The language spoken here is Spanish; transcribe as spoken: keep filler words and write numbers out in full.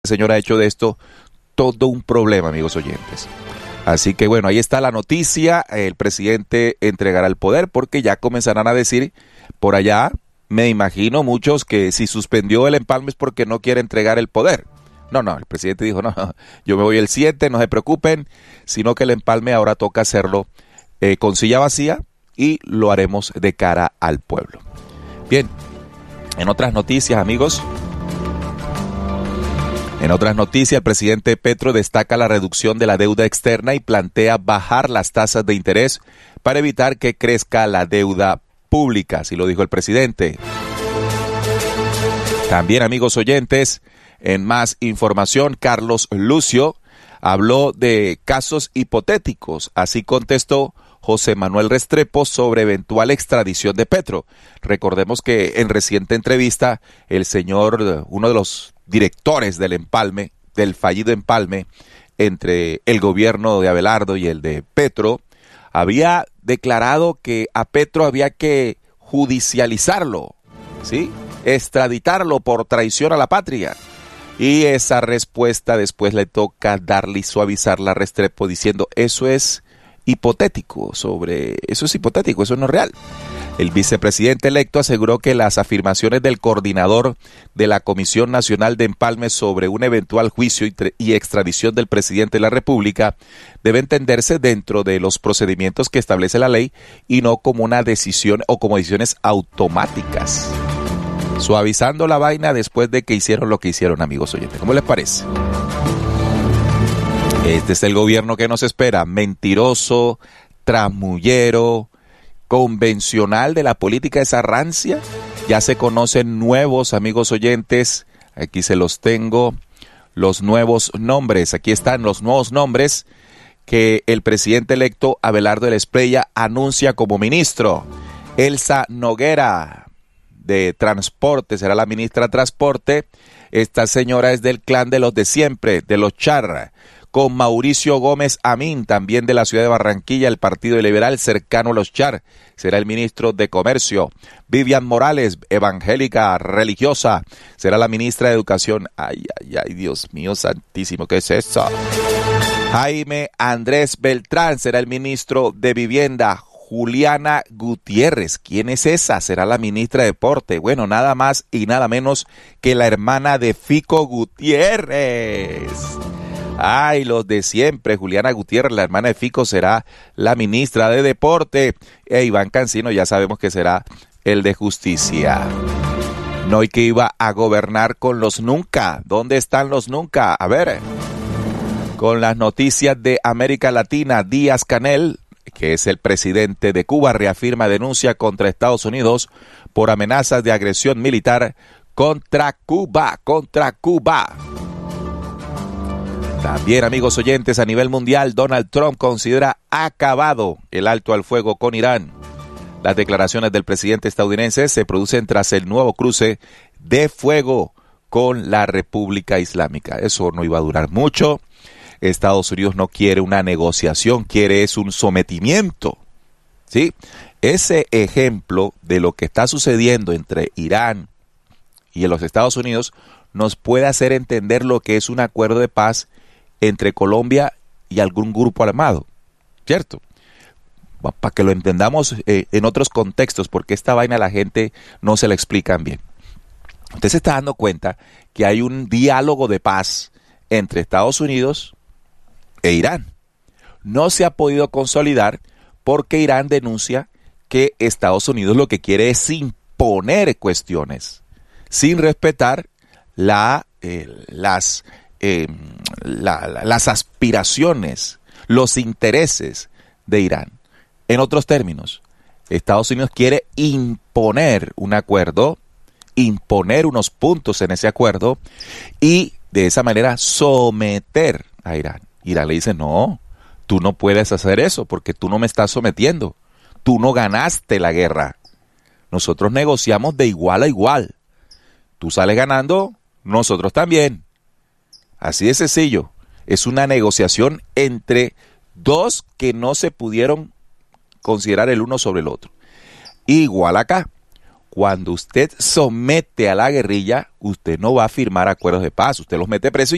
señor ha hecho de esto todo un problema, amigos oyentes. Así que bueno, ahí está la noticia. El presidente entregará el poder porque ya comenzarán a decir por allá, me imagino muchos, que si suspendió el empalme es porque no quiere entregar el poder. No, no, el presidente dijo, no, yo me voy el siete, no se preocupen, sino que el empalme ahora toca hacerlo eh, con silla vacía y lo haremos de cara al pueblo. Bien, en otras noticias, amigos, en otras noticias, el presidente Petro destaca la reducción de la deuda externa y plantea bajar las tasas de interés para evitar que crezca la deuda pública, así lo dijo el presidente. También, amigos oyentes, en más información, Carlos Lucio habló de casos hipotéticos, así contestó José Manuel Restrepo sobre eventual extradición de Petro. Recordemos que en reciente entrevista, el señor, uno de los directores del empalme, del fallido empalme entre el gobierno de Abelardo y el de Petro, había declarado que a Petro había que judicializarlo, ¿sí? Extraditarlo por traición a la patria. Y esa respuesta después le toca darle y suavizarla a Restrepo diciendo eso es hipotético, sobre eso es hipotético, eso no es real. El vicepresidente electo aseguró que las afirmaciones del coordinador de la Comisión Nacional de Empalme sobre un eventual juicio y extradición del presidente de la República debe entenderse dentro de los procedimientos que establece la ley y no como una decisión o como decisiones automáticas. Suavizando la vaina después de que hicieron lo que hicieron, amigos oyentes. ¿Cómo les parece? Este es el gobierno que nos espera, mentiroso, tramullero, convencional de la política, esa rancia. Ya se conocen nuevos, amigos oyentes, aquí se los tengo, los nuevos nombres, aquí están los nuevos nombres que el presidente electo Abelardo de la Espriella anuncia como ministro. Elsa Noguera, de Transporte, será la ministra de Transporte. Esta señora es del clan de los de siempre, de los Charra. Con Mauricio Gómez Amín, también de la ciudad de Barranquilla, el Partido Liberal cercano a los Char, será el ministro de Comercio. Vivian Morales, evangélica religiosa, será la ministra de Educación. Ay, ay, ay, Dios mío santísimo, ¿qué es eso? Jaime Andrés Beltrán será el ministro de Vivienda. Juliana Gutiérrez, ¿quién es esa? Será la ministra de Deporte. Bueno, nada más y nada menos que la hermana de Fico Gutiérrez. Ay, los de siempre. Juliana Gutiérrez, la hermana de Fico, será la ministra de Deporte. E Iván Cancino ya sabemos que será el de Justicia. No, y que iba a gobernar con los nunca. ¿Dónde están los nunca? A ver, con las noticias de América Latina, Díaz Canel, que es el presidente de Cuba, reafirma denuncia contra Estados Unidos por amenazas de agresión militar contra Cuba, contra Cuba. También, amigos oyentes, a nivel mundial, Donald Trump considera acabado el alto al fuego con Irán. Las declaraciones del presidente estadounidense se producen tras el nuevo cruce de fuego con la República Islámica. Eso no iba a durar mucho. Estados Unidos no quiere una negociación, quiere es un sometimiento, ¿sí? Ese ejemplo de lo que está sucediendo entre Irán y los Estados Unidos nos puede hacer entender lo que es un acuerdo de paz entre Colombia y algún grupo armado, ¿cierto? Para que lo entendamos eh, en otros contextos, porque esta vaina a la gente no se la explican bien. Usted se está dando cuenta que hay un diálogo de paz entre Estados Unidos e Irán. No se ha podido consolidar porque Irán denuncia que Estados Unidos lo que quiere es imponer cuestiones sin respetar la, eh, las, eh, la, la, las aspiraciones, los intereses de Irán. En otros términos, Estados Unidos quiere imponer un acuerdo, imponer unos puntos en ese acuerdo y de esa manera someter a Irán. Irán le dice, no, tú no puedes hacer eso porque tú no me estás sometiendo. Tú no ganaste la guerra. Nosotros negociamos de igual a igual. Tú sales ganando, nosotros también. Así de sencillo. Es una negociación entre dos que no se pudieron considerar el uno sobre el otro. Igual acá. Cuando usted somete a la guerrilla, usted no va a firmar acuerdos de paz. Usted los mete presos